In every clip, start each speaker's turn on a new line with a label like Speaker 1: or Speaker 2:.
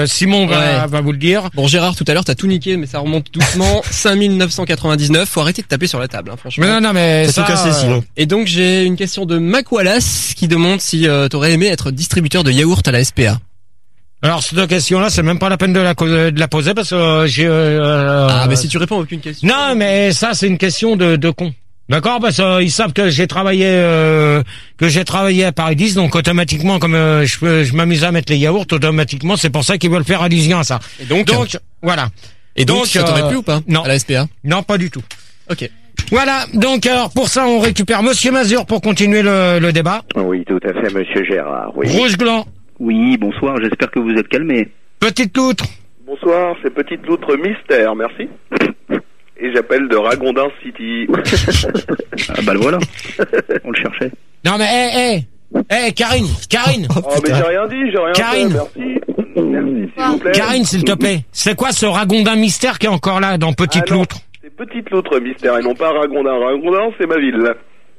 Speaker 1: Simon va vous le dire.
Speaker 2: Bon, Gérard, tout à l'heure, t'as tout niqué, mais ça remonte doucement. 5999. Faut arrêter de taper sur la table, hein, franchement.
Speaker 1: Mais
Speaker 3: T'as tout cassé, Simon.
Speaker 2: Et donc, j'ai une question de Mac Wallace qui demande si t'aurais aimé être distributeur de yaourt à la SPA.
Speaker 1: Alors, cette question-là, c'est même pas la peine de la poser parce que
Speaker 2: mais si tu réponds à aucune question.
Speaker 1: Non, mais ça, c'est une question de con. D'accord, parce qu'ils savent que j'ai travaillé à Paris 10, donc automatiquement, comme je m'amuse à mettre les yaourts, automatiquement, c'est pour ça qu'ils veulent faire allusion à ça.
Speaker 2: Et donc
Speaker 1: voilà.
Speaker 2: Et donc ça t'aurait plu ou pas?
Speaker 1: Non.
Speaker 2: À la SPA?
Speaker 1: Non, pas du tout.
Speaker 2: Ok.
Speaker 1: Voilà, donc alors pour ça, on récupère Monsieur Mazur pour continuer le débat.
Speaker 4: Oui, tout à fait, Monsieur Gérard. Oui.
Speaker 1: Rouge-Gland.
Speaker 4: Oui, bonsoir, j'espère que vous êtes calmé.
Speaker 1: Petite loutre.
Speaker 5: Bonsoir, c'est Petite Loutre Mystère, merci. Et j'appelle de Ragondin City.
Speaker 4: Ah bah le voilà, on le cherchait.
Speaker 1: Non mais, Karine.
Speaker 5: Oh mais j'ai rien dit,
Speaker 1: Karine.
Speaker 5: fait, merci. Merci, s'il vous plaît.
Speaker 1: Karine, s'il te plaît, c'est quoi ce Ragondin Mystère qui est encore là dans Petite
Speaker 5: non,
Speaker 1: Loutre?
Speaker 5: C'est Petite Loutre Mystère et non pas Ragondin. Ragondin, c'est ma ville.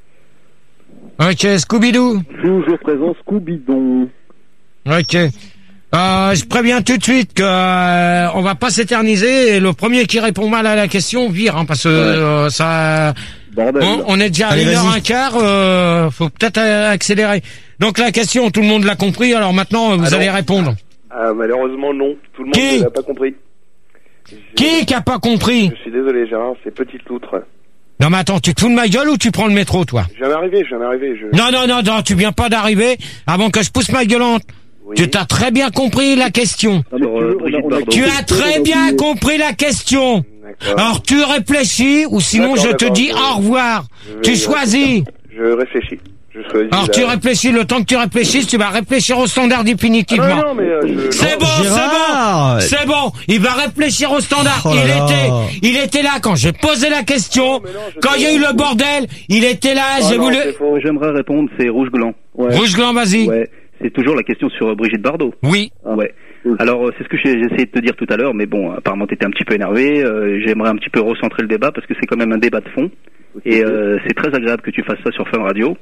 Speaker 1: Ok, Scooby-Doo.
Speaker 6: Toujours présent, Scooby-Doo.
Speaker 1: Ok. Je préviens tout de suite que on va pas s'éterniser et le premier qui répond mal à la question vire, hein, parce que ça.
Speaker 6: Bordel.
Speaker 1: On est déjà à
Speaker 3: Allez,
Speaker 1: 1h15, faut peut-être accélérer. Donc la question, tout le monde l'a compris, alors maintenant vous allez répondre.
Speaker 5: Ah malheureusement non, tout le monde
Speaker 1: Qui
Speaker 5: ne l'a pas compris.
Speaker 1: Qui a pas compris?
Speaker 5: Je suis désolé Gérard, c'est Petite Loutre.
Speaker 1: Non mais attends, tu te fous de ma gueule ou tu prends le métro toi?
Speaker 5: Je viens d'arriver.
Speaker 1: Non, tu viens pas d'arriver avant que je pousse ma gueulante.
Speaker 5: Oui.
Speaker 1: Tu t'as très bien compris la question. Tu as très bien compris la question.
Speaker 5: D'accord.
Speaker 1: Alors tu réfléchis ou sinon je te dis au revoir. Tu choisis.
Speaker 5: Je réfléchis. Je choisis.
Speaker 1: Alors tu réfléchis, le temps que tu réfléchisses, tu vas réfléchir au standard définitivement.
Speaker 5: Non, mais
Speaker 1: C'est bon,
Speaker 3: Gérard.
Speaker 1: c'est bon. Il va réfléchir au standard.
Speaker 3: Oh là là.
Speaker 1: Il était là quand j'ai posé la question.
Speaker 5: mais non,
Speaker 1: Quand il y a eu le bordel, il était là. J'ai voulu.
Speaker 4: J'aimerais répondre, c'est Rouge-Gland.
Speaker 6: Ouais.
Speaker 1: Rouge-Gland, vas-y.
Speaker 4: Ouais, c'est toujours la question sur Brigitte Bardot.
Speaker 1: Oui.
Speaker 4: Ouais. Alors c'est ce que j'ai essayé de te dire tout à l'heure, mais bon, apparemment t'étais un petit peu énervé. J'aimerais un petit peu recentrer le débat parce que c'est quand même un débat de fond et c'est très agréable que tu fasses ça sur Fun Radio.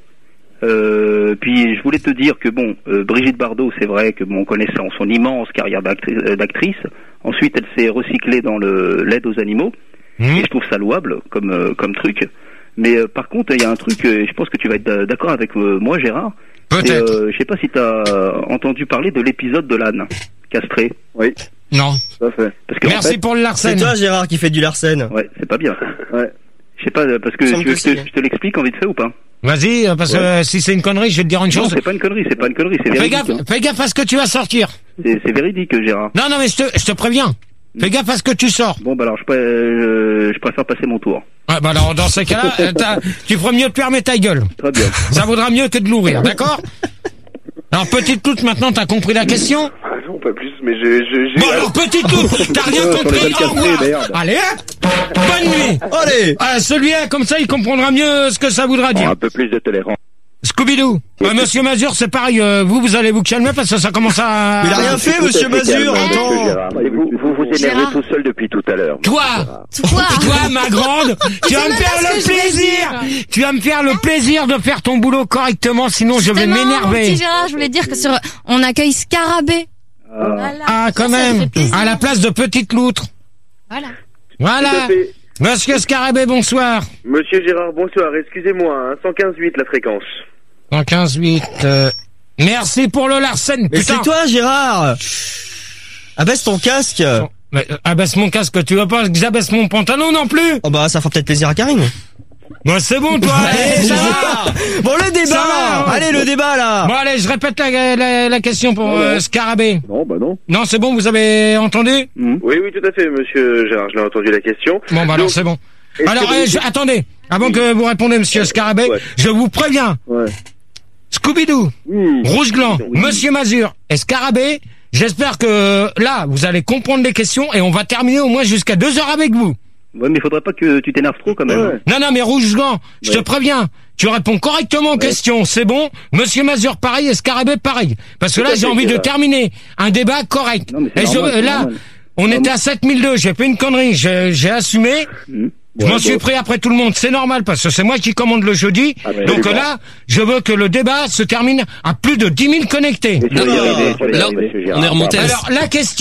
Speaker 4: Puis je voulais te dire que bon, Brigitte Bardot, c'est vrai que bon, on connaît son immense carrière d'actrice. Ensuite, elle s'est recyclée dans l'aide aux animaux et je trouve ça louable comme truc. Mais par contre, il y a un truc, je pense que tu vas être d'accord avec moi, Gérard.
Speaker 1: Peut-être.
Speaker 4: Je sais pas si t'as entendu parler de l'épisode de l'âne castré.
Speaker 6: Oui,
Speaker 1: Non.
Speaker 6: tout à fait.
Speaker 4: Parce que
Speaker 1: Merci
Speaker 4: en fait,
Speaker 1: pour le
Speaker 3: C'est
Speaker 1: Larsen.
Speaker 3: toi, Gérard, qui fait du Larsen.
Speaker 4: ouais, c'est pas bien.
Speaker 6: Ouais.
Speaker 4: Je sais pas, parce que
Speaker 3: Semble
Speaker 4: tu veux
Speaker 3: que si,
Speaker 4: je te l'explique en vite fait ou pas?
Speaker 1: Vas-y, parce que si c'est une connerie, je vais te dire une
Speaker 4: Non,
Speaker 1: chose.
Speaker 4: c'est pas une connerie, c'est
Speaker 1: Fais
Speaker 4: véridique.
Speaker 1: gaffe, fais gaffe à ce que tu vas sortir.
Speaker 4: C'est véridique, Gérard.
Speaker 1: Non, mais je te préviens. Fais gaffe à ce que tu sors.
Speaker 4: Bon, bah alors je préfère passer mon tour.
Speaker 1: Ouais, bah alors dans ces cas-là, tu feras mieux de fermer ta gueule.
Speaker 4: Très bien.
Speaker 1: Ça vaudra mieux que de l'ouvrir, d'accord? Alors petite toute, maintenant t'as compris la question?
Speaker 5: Ah non, pas plus, mais j'ai.
Speaker 1: Bon alors petite toute, t'as rien compris, au revoir. Allez hop, bonne nuit.
Speaker 3: Allez.
Speaker 1: Celui-là, comme ça, il comprendra mieux ce que ça voudra dire.
Speaker 4: Un peu plus de tolérance.
Speaker 1: Scooby-Doo. Monsieur Mazur, c'est pareil, vous allez vous calmer parce que ça commence à...
Speaker 3: Mais il a rien fait, monsieur Mazur, attends.
Speaker 4: Vous énervez
Speaker 7: Gérard.
Speaker 4: tout seul depuis tout à l'heure.
Speaker 1: Toi, ma grande, tu vas me faire le plaisir. Tu vas me faire le plaisir de faire ton boulot correctement, sinon je vais
Speaker 7: C'était marrant, mon
Speaker 1: m'énerver.
Speaker 7: petit Gérard, je voulais dire que on accueille Scarabée. Voilà.
Speaker 1: Ah, quand
Speaker 7: Ça
Speaker 1: même,
Speaker 7: fait plaisir.
Speaker 1: à la place de Petite Loutre.
Speaker 7: Voilà.
Speaker 1: Voilà.
Speaker 5: Tout à fait.
Speaker 1: Monsieur Scarabée, bonsoir.
Speaker 5: Monsieur Gérard, bonsoir. Excusez-moi, hein, 115.8 la fréquence.
Speaker 1: 115.8. Merci pour le Larsen,
Speaker 3: Mais
Speaker 1: putain.
Speaker 3: c'est toi, Gérard. Abaisse ton casque.
Speaker 1: Mais, abaisse mon casque, tu veux pas que j'abaisse mon pantalon non plus?
Speaker 3: Oh bah, ça fera peut-être plaisir à Karine.
Speaker 1: Bon, c'est bon, toi. Allez, ça va.
Speaker 3: Bon, le débat.
Speaker 1: Ça va.
Speaker 3: Allez, le débat, là.
Speaker 1: Bon, allez, je répète la question pour Scarabée.
Speaker 6: Non, bah non.
Speaker 1: Non, c'est bon, vous avez entendu?
Speaker 5: Oui, tout à fait, monsieur Gérard, je l'ai entendu la question.
Speaker 1: Bon, bah alors c'est bon.
Speaker 5: est-ce
Speaker 1: Alors,
Speaker 5: que vous-
Speaker 1: attendez, avant que vous répondez, monsieur Scarabée,
Speaker 5: Ouais.
Speaker 1: je vous préviens.
Speaker 6: Ouais.
Speaker 1: Scooby-Doo,
Speaker 6: Oui.
Speaker 1: Rouge-Gland, monsieur Mazur et Scarabée, j'espère que là, vous allez comprendre les questions et on va terminer au moins jusqu'à 2 heures avec vous.
Speaker 4: Ouais, mais faudrait pas que tu t'énerves trop quand même.
Speaker 6: Ouais.
Speaker 1: Non, mais Rouge-Gland, je te préviens, tu réponds correctement aux questions, c'est bon. Monsieur Mazur, pareil, et Scarabée, pareil. Parce que là, j'ai envie de terminer un débat correct.
Speaker 4: Non, mais c'est
Speaker 1: Et
Speaker 4: normal, c'est
Speaker 1: là,
Speaker 4: normal.
Speaker 1: on était à 7002, j'ai fait une connerie, j'ai assumé. Je m'en suis pris après tout le monde, c'est normal parce que c'est moi qui commande le jeudi. Donc là, je veux que le débat se termine à plus de 10 000 connectés.
Speaker 5: Mais tu vas y arriver,
Speaker 2: Là,
Speaker 5: monsieur Gérard.
Speaker 2: on est remonté à
Speaker 1: Alors la question